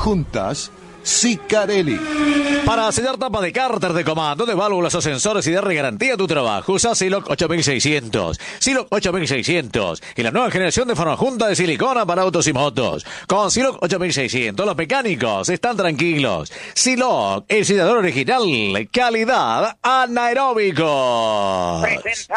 Juntas, Sicarelli. Para sellar tapa de cárter, de comando, de válvulas, ascensores y darle garantía a tu trabajo, usa Siloc 8600. Siloc 8600 y la nueva generación de forma de silicona para autos y motos. Con Siloc 8600 los mecánicos están tranquilos. Siloc, el sellador original, calidad anaeróbico.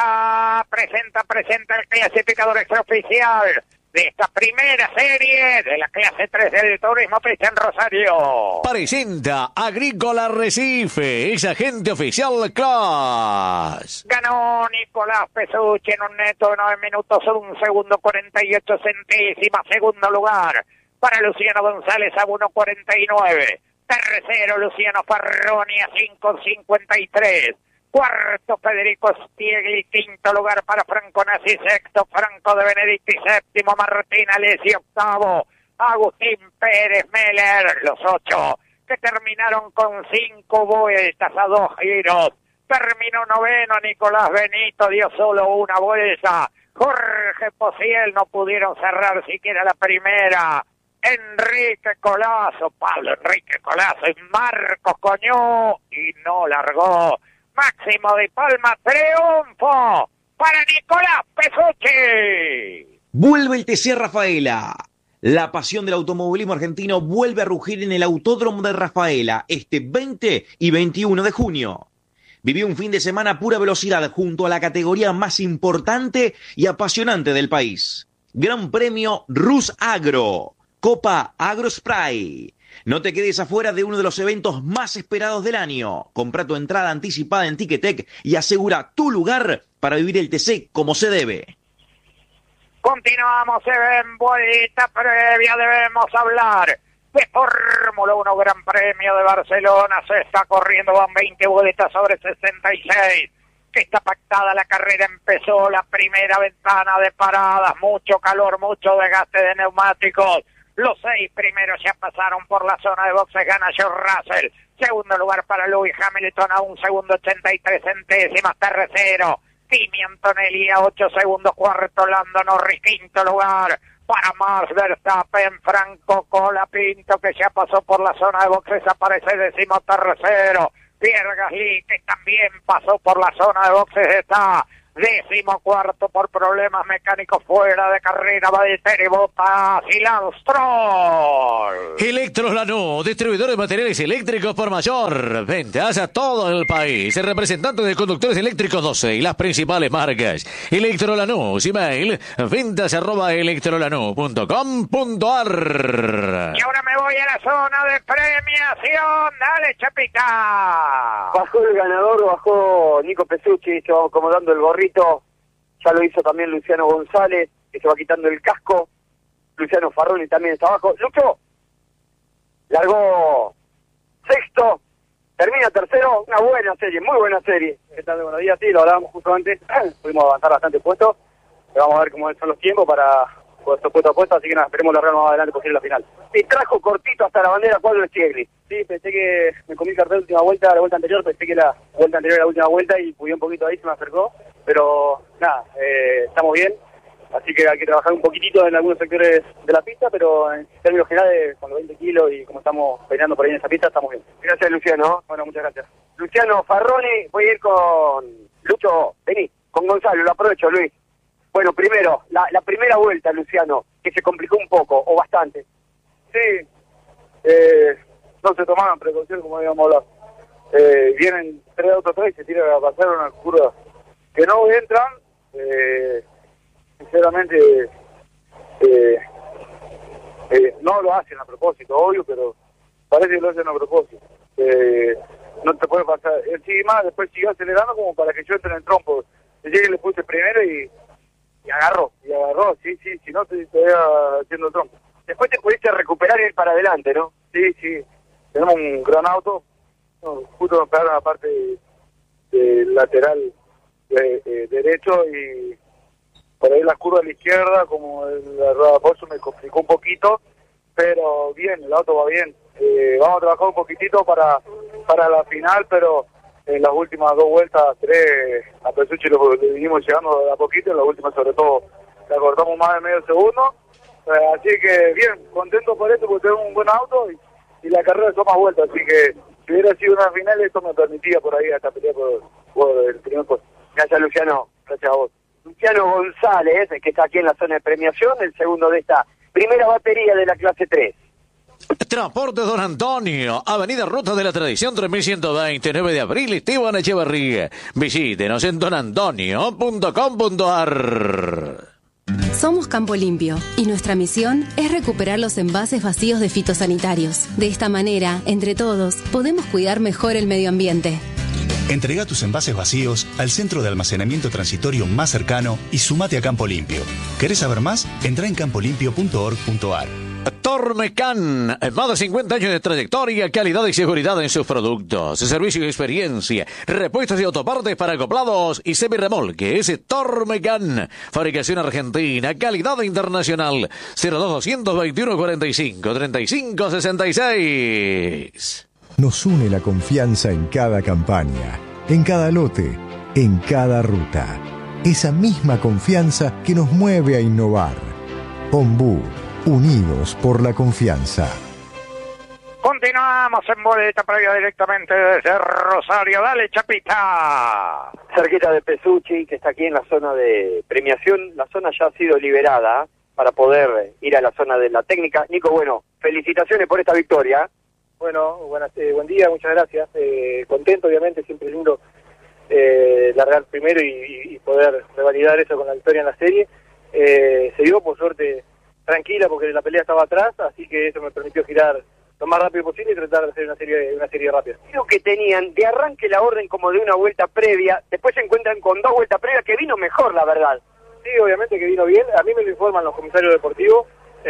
Presenta el clasificador extraoficial de esta primera serie de la clase 3 del turismo pista en Rosario. Presenta Agrícola Recife, ex agente oficial Class. Ganó Nicolás Pesucci en un neto de 9 minutos, 1 segundo 48 centésimas. Segundo lugar para Luciano González a 1.49. Tercero Luciano Farroni a 5.53. Cuarto, Federico Stiegli. Quinto lugar para Franco Nassi. Sexto, Franco de Benedicti. Séptimo, Martín Alessi. Octavo, Agustín Pérez Meller. Los 8 que terminaron con 5 vueltas a 2 giros. Terminó noveno Nicolás Benito, dio solo una vuelta. Jorge Pociel no pudieron cerrar siquiera la primera. Enrique Colazo, Pablo Enrique Colazo y Marcos Coñó y no largó. Máximo de Palma, triunfo para Nicolás Pesucci. Vuelve el TC Rafaela. La pasión del automovilismo argentino vuelve a rugir en el Autódromo de Rafaela este 20 y 21 de junio. Vivió un fin de semana a pura velocidad junto a la categoría más importante y apasionante del país. Gran Premio Rus Agro, Copa AgroSpray. No te quedes afuera de uno de los eventos más esperados del año. Compra tu entrada anticipada en Ticketek y asegura tu lugar para vivir el TC como se debe. Continuamos en vuelta previa, debemos hablar de Fórmula 1 Gran Premio de Barcelona. Se está corriendo, van 20 vueltas sobre 66. Que está pactada la carrera, empezó la primera ventana de paradas, mucho calor, mucho desgaste de neumáticos. Los 6 primeros ya pasaron por la zona de boxes, gana George Russell. Segundo lugar para Lewis Hamilton a 1 segundo 83 centésimas. Tercero, Kimi Antonelli a 8 segundos. Cuarto, Lando Norris. Quinto lugar para Max Verstappen. Franco Colapinto, que ya pasó por la zona de boxes, aparece décimo tercero. Pierre Gasly, que también pasó por la zona de boxes, está 14º por problemas mecánicos fuera de carrera. Valtteri Bottas y Lance Stroll. Electros Lanús, distribuidor de materiales eléctricos por mayor. Ventas a todo el país. El representante de conductores eléctricos 12 y las principales marcas. Electro Lanús, email ventas@electrolanuus.com.ar. Y ahora me voy a la zona de premiación. Dale, Chapita. Bajó el ganador, bajó Nico Pesucci, estaba acomodando el gorrito. Ya lo hizo también Luciano González, que se va quitando el casco. Luciano Farroni también está abajo. Lucho largó sexto, termina tercero. Una buena serie, muy buena serie. ¿Qué tal? Buenos días, sí, lo hablábamos justo antes. Pudimos avanzar bastante puestos. Vamos a ver cómo son los tiempos para puesto a puesto, así que nada, esperemos largar más adelante posible la final. Y trajo cortito hasta la bandera 4 de Stiegli. Sí, pensé que me comí el cartel de última vuelta, la vuelta anterior, pensé que la vuelta anterior era la última vuelta y pude un poquito ahí, se me acercó, pero nada, estamos bien, así que hay que trabajar un poquitito en algunos sectores de la pista, pero en términos generales, con los 20 kilos y como estamos peleando por ahí en esa pista, estamos bien. Gracias, Luciano. Bueno, muchas gracias. Luciano Farroni, voy a ir con Lucho, vení, con Gonzalo, lo aprovecho, Luis. Bueno, primero, la primera vuelta, Luciano, que se complicó un poco, o bastante. Sí, no se tomaban precauciones como habíamos hablado. Vienen 3 autos atrás y se tiran a pasar una curva que no entran. Sinceramente, no lo hacen a propósito, obvio, pero parece que lo hacen a propósito. No te puede pasar. Él sigue más, después siguió acelerando como para que yo entre en el trompo. Llegué y le puse primero y agarró, sí, si no te estaría haciendo el trompo. Después te pudiste recuperar y ir para adelante, ¿no? Sí, tenemos un gran auto, justo nos pegaron la parte del lateral derecho y por ahí la curva a la izquierda, como la rueda de apoyo me complicó un poquito, pero bien, el auto va bien. Vamos a trabajar un poquitito para la final, pero en las últimas 2 vueltas, 3, a Pesucci le vinimos llegando de a poquito, en la última sobre todo la cortamos más de medio segundo. Así que bien, contento por esto porque tenemos un buen auto y la carrera toma vuelta, así que si hubiera sido una final, esto me permitía por ahí hasta pelear por el primer puesto. Gracias, Luciano. Gracias a vos. Luciano González, que está aquí en la zona de premiación, el segundo de esta primera batería de la clase 3. Transporte Don Antonio, Avenida Ruta de la Tradición 3120, 9 de abril, Esteban Echeverría. Visítenos en donantonio.com.ar. Somos Campo Limpio y nuestra misión es recuperar los envases vacíos de fitosanitarios. De esta manera, entre todos, podemos cuidar mejor el medio ambiente. Entrega tus envases vacíos al centro de almacenamiento transitorio más cercano y sumate a Campo Limpio. ¿Querés saber más? Entrá en campolimpio.org.ar. Tormecan, más de 50 años de trayectoria, calidad y seguridad en sus productos, servicio y experiencia, repuestos y autopartes para acoplados y semirremolques. Tormecan, fabricación argentina, calidad internacional. 02221 45 35 66. Nos une la confianza en cada campaña, en cada lote, en cada ruta. Esa misma confianza que nos mueve a innovar. Ombú, unidos por la confianza. Continuamos en boleta previa directamente desde Rosario. Dale, Chapita. Cerquita de Pesucci, que está aquí en la zona de premiación. La zona ya ha sido liberada para poder ir a la zona de la técnica. Nico, bueno, felicitaciones por esta victoria. Bueno, buen día, muchas gracias. Contento, obviamente, siempre lindo largar primero y poder revalidar eso con la victoria en la serie. Se dio, por suerte, tranquila porque la pelea estaba atrás, así que eso me permitió girar lo más rápido posible y tratar de hacer una serie rápida. Creo que tenían de arranque la orden como de una vuelta previa, después se encuentran con 2 vueltas previas que vino mejor, la verdad. Sí, obviamente que vino bien, a mí me lo informan los comisarios deportivos,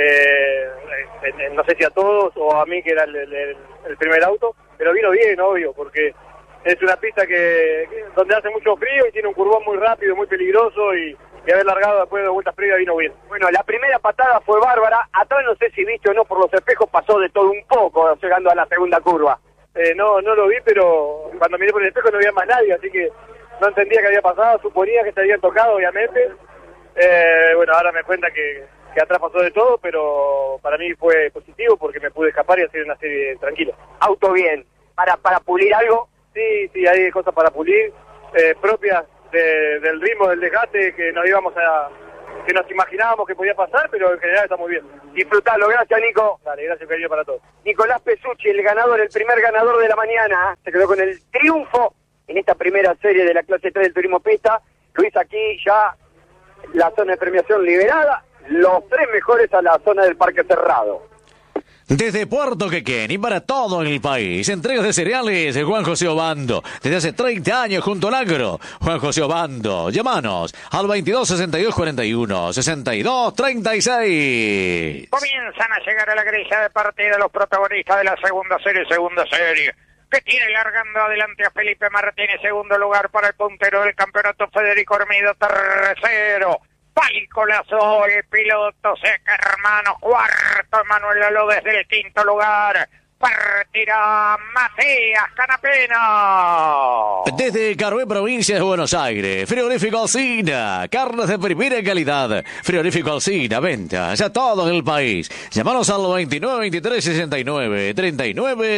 no sé si a todos o a mí que era el primer auto, pero vino bien, obvio, porque es una pista donde hace mucho frío y tiene un curvón muy rápido, muy peligroso y haber largado después de 2 vueltas previas vino bien. Bueno, la primera patada fue bárbara, atrás no sé si viste o no por los espejos, pasó de todo un poco llegando a la segunda curva. No lo vi, pero cuando miré por el espejo no había más nadie, así que no entendía qué había pasado, suponía que se habían tocado, obviamente. Bueno, ahora me cuenta que atrás pasó de todo, pero para mí fue positivo porque me pude escapar y hacer una serie tranquila. Auto bien, para pulir algo. Sí, hay cosas para pulir, propias del ritmo, del desgaste que nos imaginábamos que podía pasar, pero en general está muy bien. Disfrutalo, gracias Nico. Dale, gracias cariño para todos. Nicolás Pesucci, el ganador, el primer ganador de la mañana, se quedó con el triunfo en esta primera serie de la clase 3 del turismo pista. Luis, aquí ya la zona de premiación liberada, los 3 mejores a la zona del parque cerrado. Desde Puerto Quequén y para todo el país, entregas de cereales de Juan José Obando. Desde hace 30 años junto al agro. Juan José Obando, llámanos al 22 62 41 62 36. Comienzan a llegar a la grilla de partida los protagonistas de la segunda serie, que tiene largando adelante a Felipe Martínez, segundo lugar para el puntero del campeonato Federico Hermido, tercero. Palcolazo, el piloto Seca Hermano, cuarto Manuel Lalo desde el quinto lugar. Partirá Matías Canapeno. Desde Carué, provincia de Buenos Aires, Frigorífico Alsina, carnes de primera calidad. Frigorífico Alsina, ventas a todo el país. Llámanos al 29 23 69 39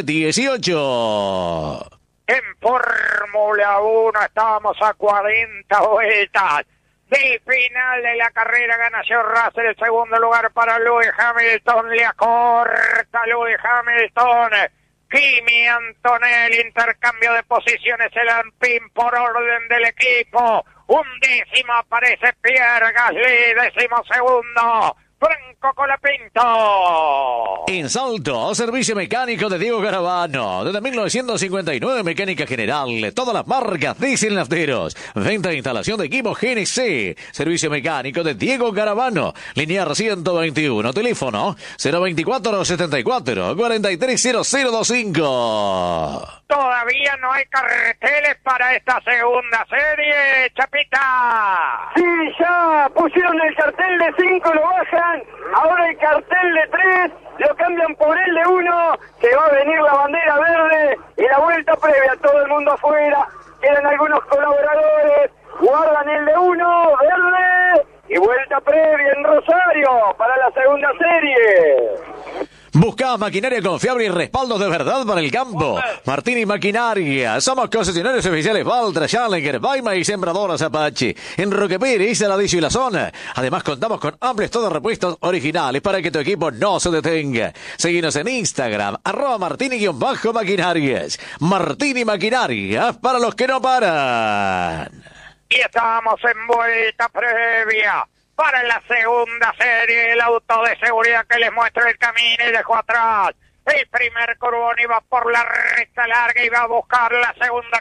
18. En Fórmula 1 estamos a 40 vueltas. De final de la carrera gana George Russell, el segundo lugar para Lewis Hamilton, le acorta Lewis Hamilton, Kimi Antonelli, intercambio de posiciones, el Alpine por orden del equipo, 11º aparece Pierre Gasly, 12º, Franco Colapinto. En Salto, servicio mecánico de Diego Garavano. Desde 1959, mecánica general. Todas las marcas diesel nafteros. Venta e instalación de equipos GNC. Servicio mecánico de Diego Garavano. Linear 121. Teléfono 024 74 430025. Todavía no hay carteles para esta segunda serie, Chapita. Sí, ya pusieron el cartel de 5, lo bajan. Ahora el cartel de 3, lo cambian por el de 1. Que va a venir la bandera verde y la vuelta previa. Todo el mundo afuera. Quedan algunos colaboradores. Guardan el de 1, verde. Y vuelta previa en Rosario para la segunda serie. Buscá maquinaria confiable y respaldos de verdad para el campo. Martini Maquinaria. Somos concesionarios oficiales Valtra, Challenger, Baima y Sembradoras Apache. En Roque Pérez, Saladillo y la zona. Además, contamos con amplios todos repuestos originales para que tu equipo no se detenga. Seguinos en Instagram, @Martini_Maquinarias. Martini Maquinaria, para los que no paran. Y estamos en vuelta previa para la segunda serie, el auto de seguridad que les muestra el camino y dejó atrás el primer curvón, iba por la recta larga y va a buscar la segunda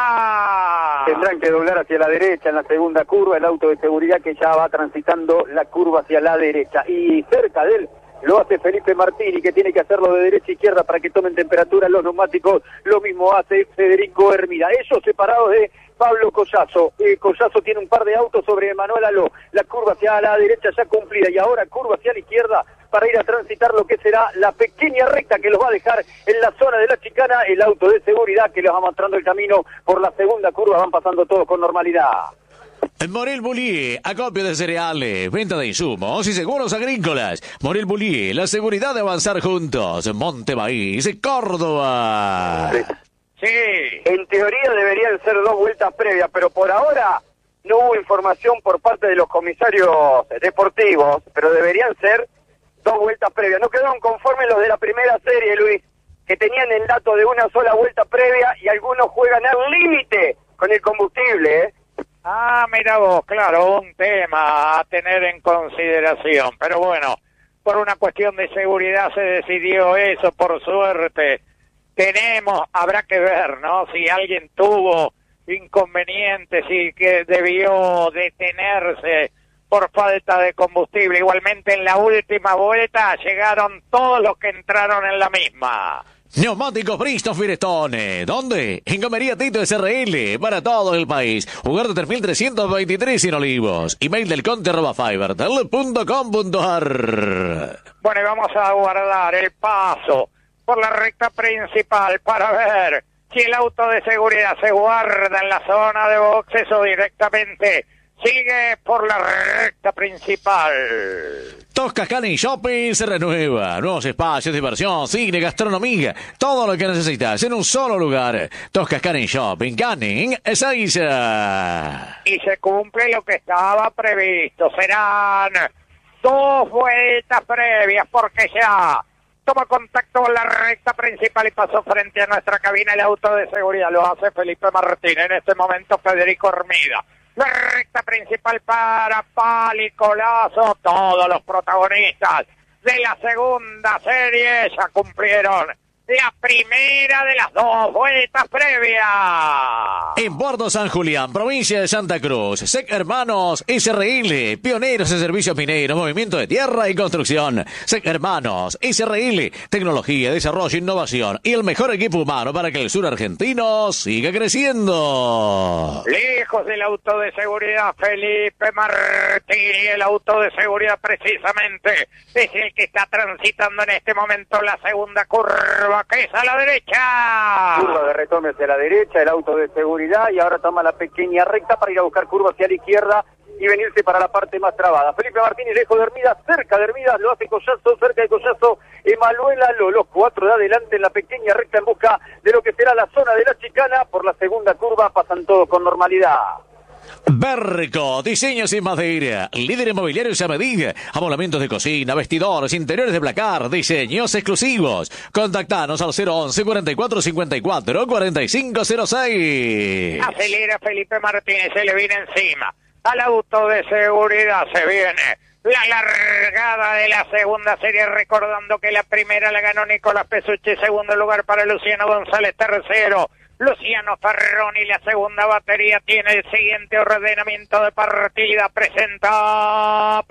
curva. Tendrán que doblar hacia la derecha en la segunda curva, el auto de seguridad que ya va transitando la curva hacia la derecha. Y cerca de él lo hace Felipe Martini, que tiene que hacerlo de derecha a izquierda para que tomen temperatura los neumáticos. Lo mismo hace Federico Hermida. Ellos separados de Pablo Collazo. Collazo tiene un par de autos sobre Manuel Aló. La curva hacia la derecha ya cumplida y ahora curva hacia la izquierda para ir a transitar lo que será la pequeña recta que los va a dejar en la zona de la chicana. El auto de seguridad que les va mostrando el camino por la segunda curva. Van pasando todos con normalidad. Morel Bullier, acopio de cereales, venta de insumos y seguros agrícolas. Morel Bullier, la seguridad de avanzar juntos. Monte Maíz, Córdoba. Sí. En teoría deberían ser 2 vueltas previas, pero por ahora no hubo información por parte de los comisarios deportivos, pero deberían ser 2 vueltas previas. No quedaron conformes los de la primera serie, Luis, que tenían el dato de una sola vuelta previa y algunos juegan al límite con el combustible, ¿eh? Ah, mira vos, claro, un tema a tener en consideración. Pero bueno, por una cuestión de seguridad se decidió eso, por suerte. Habrá que ver, ¿no? Si alguien tuvo inconvenientes y que debió detenerse por falta de combustible. Igualmente en la última vuelta llegaron todos los que entraron en la misma. Neumáticos Bristol Firestone. ¿Dónde? En Comería Tito SRL. Para todo el país. Ugarte 3323 en Olivos. Email del conte @fibertel.com.ar. Bueno, y vamos a guardar el paso por la recta principal para ver si el auto de seguridad se guarda en la zona de boxes o directamente sigue por la recta principal. Tosca Canning Shopping se renueva. Nuevos espacios, diversión, cine, gastronomía. Todo lo que necesitas en un solo lugar. Tosca Canning Shopping, Canning, Ezeiza. Y se cumple lo que estaba previsto. Serán 2 vueltas previas porque ya toma contacto con la recta principal y pasó frente a nuestra cabina el auto de seguridad. Lo hace Felipe Martín. En este momento Federico Hermida. La recta principal para Pálico Lazo. Todos los protagonistas de la segunda serie ya cumplieron la primera de las 2 vueltas previas. En Puerto San Julián, provincia de Santa Cruz, SEC Hermanos SRL, pioneros en servicios mineros, movimiento de tierra y construcción. SEC Hermanos SRL, tecnología, desarrollo, innovación y el mejor equipo humano para que el sur argentino siga creciendo. Lejos del auto de seguridad, Felipe Martini, el auto de seguridad precisamente es el que está transitando en este momento la segunda curva, que es a la derecha. Curva de retorno hacia la derecha, el auto de seguridad, y ahora toma la pequeña recta para ir a buscar curva hacia la izquierda y venirse para la parte más trabada. Felipe Martínez lejos de Hermida, cerca de Hermida, lo hace Collazo, cerca de Collazo, Emanuel Aló, los 4 de adelante en la pequeña recta en busca de lo que será la zona de la chicana. Por la segunda curva pasan todos con normalidad. Berco, diseños en madera, líder inmobiliario a medida, amoblamientos de cocina, vestidores, interiores de placar, diseños exclusivos. Contactanos al 011 44 54 4506. Acelera Felipe Martínez, se le viene encima al auto de seguridad, se viene la largada de la segunda serie, recordando que la primera la ganó Nicolás Pesucci, segundo lugar para Luciano González, tercero Luciano Ferroni. La segunda batería tiene el siguiente ordenamiento de partida. Presenta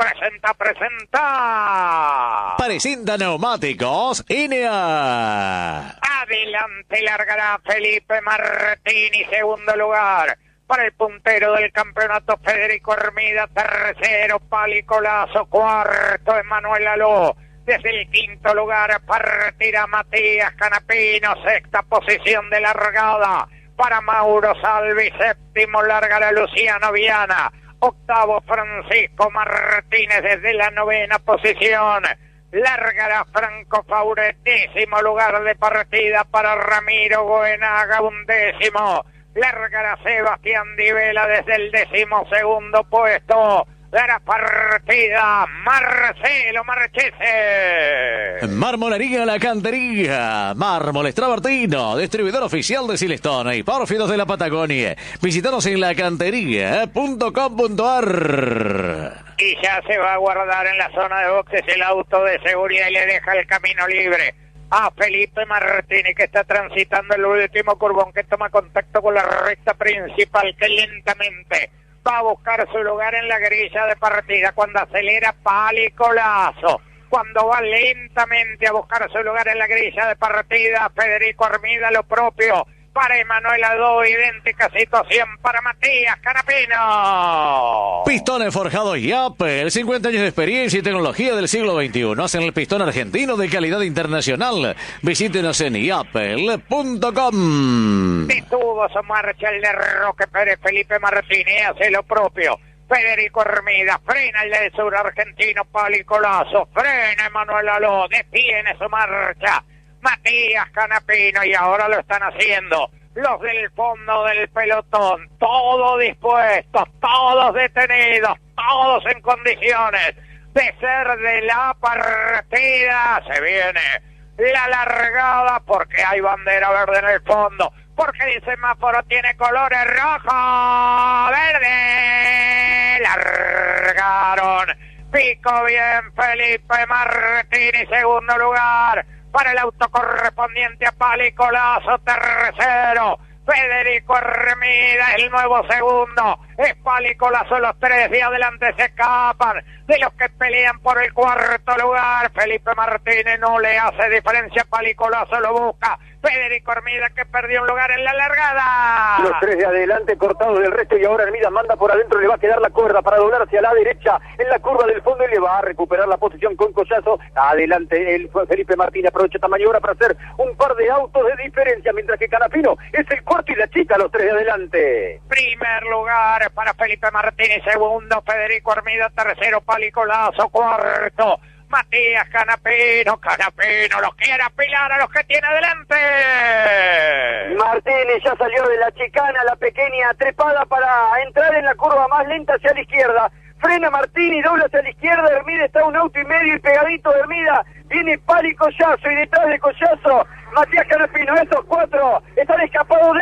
Neumáticos NA. Adelante largará Felipe Martini, segundo lugar para el puntero del campeonato Federico Hermida, tercero Pálico Lazo, cuarto Emanuel Aló. Desde el quinto lugar partirá Matías Canapino, sexta posición de largada para Mauro Salvi, séptimo largará Luciano Viana, octavo Francisco Martínez desde la novena posición. Largará Franco Faure, 10º lugar de partida para Ramiro Goenaga, 11º. Largará Sebastián Di Vela desde el 12º puesto. Dará partida Marcelo Marchese. Marmolería La Cantería, Mármoles Travertino, distribuidor oficial de Silestone y Pórfidos de la Patagonia. Visítanos en lacantería.com.ar. Y ya se va a guardar en la zona de boxes el auto de seguridad y le deja el camino libre a Felipe Martínez, que está transitando el último curvón, que toma contacto con la recta principal, que lentamente va a buscar su lugar en la grilla de partida. Cuando acelera, Pálico Lazo. Cuando va lentamente a buscar su lugar en la grilla de partida, Federico Armida, lo propio para Emanuel Adó, idéntica situación para Matías Canapino. Pistones forjados Yapel, 50 años de experiencia y tecnología del siglo XXI. Hacen el pistón argentino de calidad internacional. Visítenos en yapel.com. Detuvo su marcha el de Roque Pérez. Felipe Martínez hace lo propio. Federico Armida frena el del sur argentino, Pálico Lazo. Frena Emanuel Aló, detiene su marcha Matías Canapino, y ahora lo están haciendo los del fondo del pelotón, todos dispuestos, todos detenidos, todos en condiciones de ser de la partida. Se viene la largada porque hay bandera verde en el fondo, porque el semáforo tiene colores rojo, verde. Largaron, pico bien Felipe Martínez, segundo lugar para el auto correspondiente a Pálico Lazo, tercero Federico Armida, el nuevo segundo es Pálico Lazo. Los tres de adelante se escapan de los que pelean por el cuarto lugar. Felipe Martínez no le hace diferencia, Pálico Lazo lo busca. Federico Armida, que perdió un lugar en la largada. Los tres de adelante cortados del resto, y ahora Armida manda por adentro, le va a quedar la cuerda para doblarse a la derecha en la curva del fondo y le va a recuperar la posición con Collazo. Adelante el Felipe Martínez aprovecha esta maniobra para hacer un par de autos de diferencia, mientras que Canapino es el cuarto y la chica, los tres de adelante. Primer lugar para Felipe Martínez, segundo Federico Armida, tercero Pálico Lazo, cuarto Matías Canapino. Canapino los quiere apilar a los que tiene adelante. Martínez ya salió de la chicana, la pequeña trepada para entrar en la curva más lenta hacia la izquierda. Frena Martínez, dobla hacia la izquierda. Hermida está a un auto y medio, y pegadito de Hermida viene Pálico Collazo, y detrás de Collazo Matías Canapino. Esos cuatro están escapados de